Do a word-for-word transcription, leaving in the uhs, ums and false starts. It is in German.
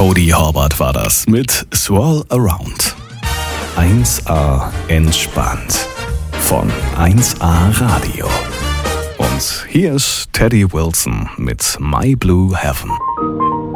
Cody Horbert war das mit Swirl Around. eins A entspannt von eins A Radio. Und hier ist Teddy Wilson mit My Blue Heaven.